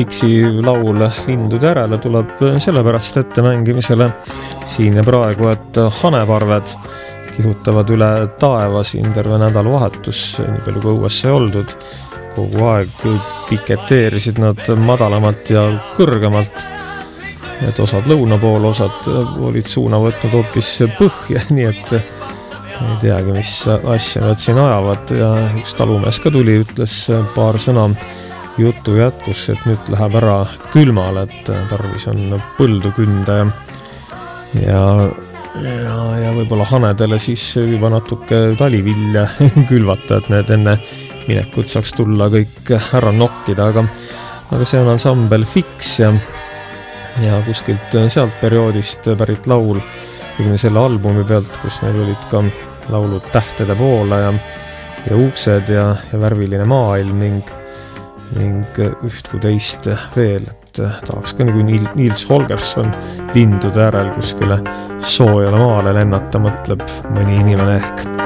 Fiksi laul lindude järele tuleb sellepärast ette mängimisele siin ja praegu, et haneparved kihutavad üle taeva siin terve nädalavahetus, nii palju kui õues sai oldud. Kogu aeg piketeerisid nad madalamalt ja kõrgemalt, et osad lõuna pool, osad olid suuna võtnud hoopis põhja, nii et ei teagi, mis asja nad siin ajavad ja üks talumees ka tuli, ütles paar sõna jutu jätkus, et nüüd läheb ära külmale, et tarvis on põldu künda ja võib-olla hanedele siis juba natuke talivilja külvata, et need enne minekut saaks tulla kõik ära nokkida, aga see on ansambel Fix ja kuskilt sealt perioodist pärit laul, selle albumi pealt, kus neil olid ka laulud Tähtede poole ja Uksed ja Värviline maailm ning üht kui teist veel, et tahaks ka nagu Niels Holgersson lindude järel kuskile soojale maale lennata, mõtleb mõni inimene ehk.